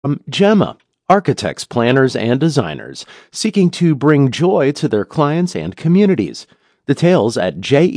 Gemma, architects, planners, and designers seeking to bring joy to their clients and communities. Details at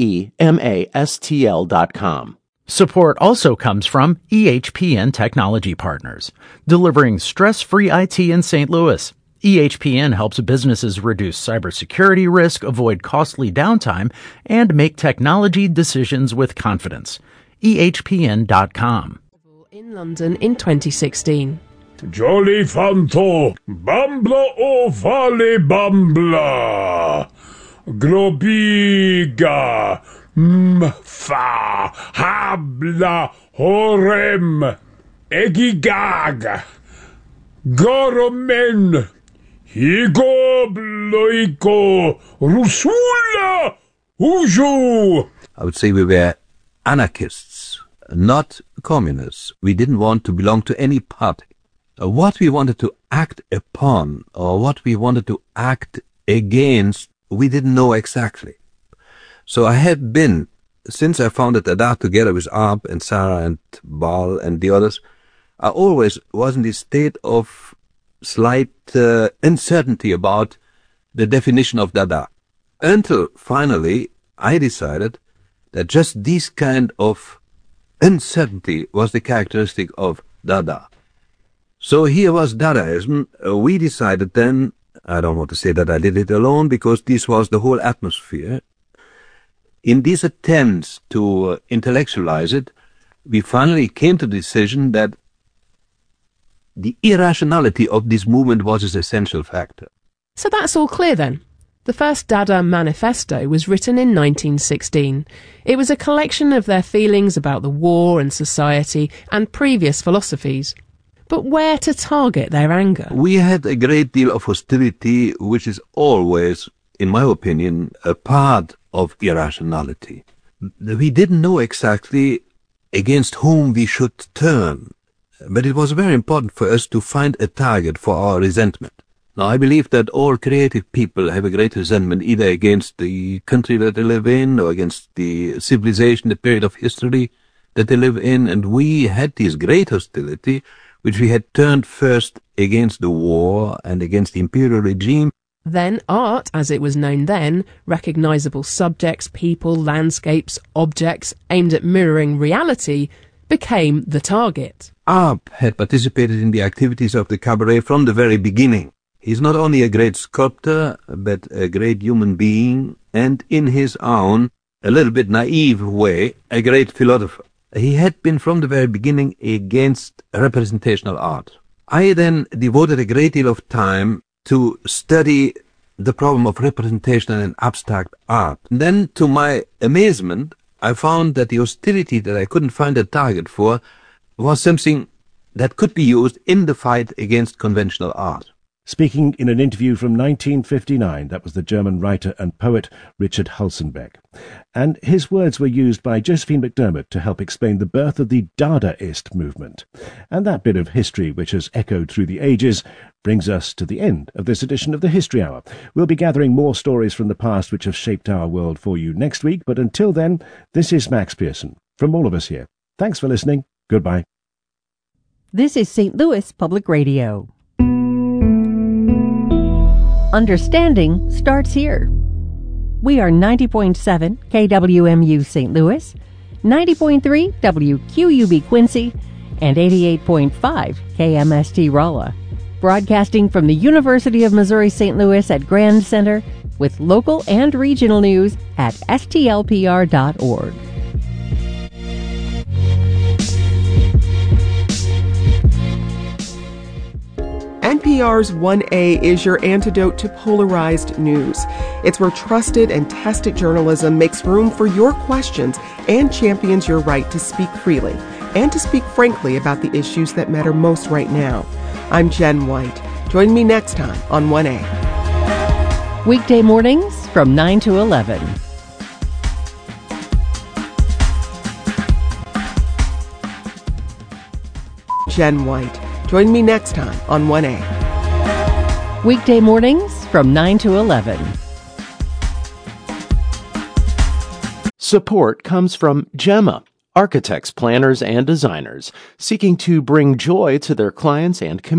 gemastl.com. Support also comes from EHPN Technology Partners, delivering stress-free IT in St. Louis. EHPN helps businesses reduce cybersecurity risk, avoid costly downtime, and make technology decisions with confidence. EHPN.com. In London in 2016. Jolly Fanto, Bambla o Vale Bambla, Globiga, Mfa, Habla, Horem, Egigag, Goromen, Higo, Bloiko, Rusula, Uju. I would say we were anarchists, not communists. We didn't want to belong to any party. What we wanted to act upon, or what we wanted to act against, we didn't know exactly. So I had been, since I founded Dada together with Arp and Sarah and Bal and the others, I always was in this state of slight uncertainty about the definition of Dada. Until finally I decided that just this kind of uncertainty was the characteristic of Dada. So here was Dadaism. We decided then, I don't want to say that I did it alone, because this was the whole atmosphere. In these attempts to intellectualize it, we finally came to the decision that the irrationality of this movement was its essential factor. So that's all clear then. The first Dada manifesto was written in 1916. It was a collection of their feelings about the war and society and previous philosophies. But where to target their anger? We had a great deal of hostility, which is always, in my opinion, a part of irrationality. We didn't know exactly against whom we should turn, but it was very important for us to find a target for our resentment. Now, I believe that all creative people have a great resentment either against the country that they live in or against the civilization, the period of history that they live in, and we had this great hostility which we had turned first against the war and against the imperial regime. Then art, as it was known then, recognisable subjects, people, landscapes, objects aimed at mirroring reality, became the target. Arp had participated in the activities of the cabaret from the very beginning. He's not only a great sculptor, but a great human being, and in his own, a little bit naive way, a great philosopher. He had been from the very beginning against representational art. I then devoted a great deal of time to study the problem of representational and abstract art. And then, to my amazement, I found that the hostility that I couldn't find a target for was something that could be used in the fight against conventional art. Speaking in an interview from 1959, that was the German writer and poet Richard Hulsenbeck. And his words were used by Josephine McDermott to help explain the birth of the Dadaist movement. And that bit of history, which has echoed through the ages, brings us to the end of this edition of the History Hour. We'll be gathering more stories from the past which have shaped our world for you next week, but until then, this is Max Pearson. From all of us here, thanks for listening. Goodbye. This is St. Louis Public Radio. Understanding starts here. We are 90.7 KWMU St. Louis, 90.3 WQUB Quincy, and 88.5 KMST Rolla. Broadcasting from the University of Missouri St. Louis at Grand Center with local and regional news at stlpr.org. NPR's 1A is your antidote to polarized news. It's where trusted and tested journalism makes room for your questions and champions your right to speak freely and to speak frankly about the issues that matter most right now. I'm Jen White. Join me next time on 1A. Weekday mornings from 9 to 11. Jen White. Join me next time on 1A. Weekday mornings from 9 to 11. Support comes from Gemma, architects, planners, and designers seeking to bring joy to their clients and communities.